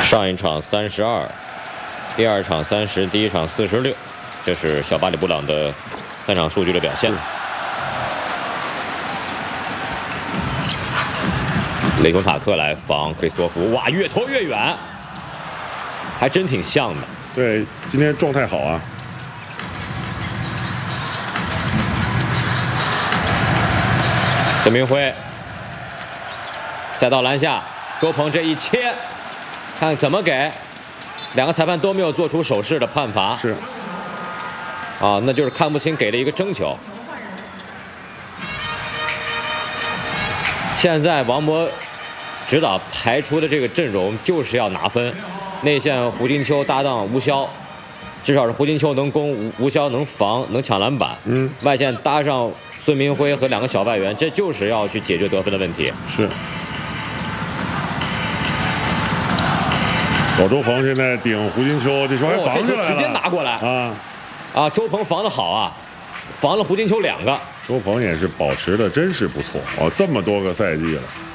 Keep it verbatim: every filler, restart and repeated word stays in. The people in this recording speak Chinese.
上一场三十二，第二场三十，第一场四十六，这是小巴里布朗的三场数据的表现。雷孔塔克来防克里斯托弗，哇，越投越远，还真挺像的。 对，今天状态好啊。 孙明辉赛道篮下，周鹏这一切，看怎么给。两个裁判都没有做出手势的判罚。 是。 啊，那就是看不清给了一个争球。现在王博指导排出的这个阵容就是要拿分，内线胡金秋搭档吴骁，至少是胡金秋能攻，吴吴骁能防，能抢篮板。 嗯。 外线搭上孙明辉和两个小外援，这就是要去解决得分的问题。 是。老周鹏现在顶胡金秋，这球还防起来了， 哦、这球直接拿过来啊啊！周鹏防得好啊，防了胡金秋两个。 周鹏也是保持的真是不错哦，这么多个赛季了。